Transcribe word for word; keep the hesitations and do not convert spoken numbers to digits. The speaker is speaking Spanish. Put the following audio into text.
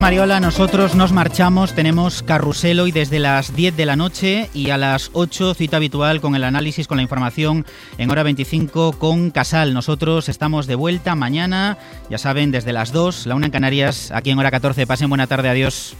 Mariola, nosotros nos marchamos, tenemos carrusel hoy desde las diez de la noche y a las ocho cita habitual con el análisis, con la información en hora veinticinco con Casal. Nosotros estamos de vuelta mañana, ya saben, desde las dos, la una en Canarias, aquí en hora catorce. Pasen buena tarde, adiós.